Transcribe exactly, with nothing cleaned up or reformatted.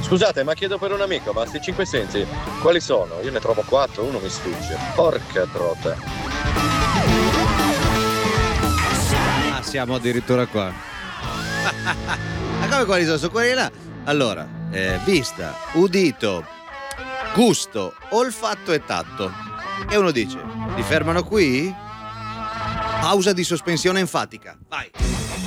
Scusate, ma chiedo per un amico, ma sti cinque sensi quali sono? Io ne trovo quattro, uno mi sfugge. Porca trota. Ah, siamo addirittura qua. Ma come quali sono? Sono quelli là. Allora, eh, vista, udito, gusto, olfatto e tatto. E uno dice, ti fermano qui? Pausa di sospensione enfatica. Vai.